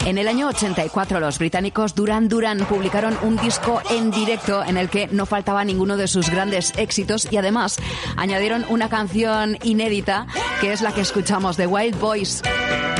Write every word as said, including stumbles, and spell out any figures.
En el año ochenta y cuatro los británicos Duran Duran publicaron un disco en directo en el que no faltaba ninguno de sus grandes éxitos y además añadieron una canción inédita que es la que escuchamos, de Wild Boys.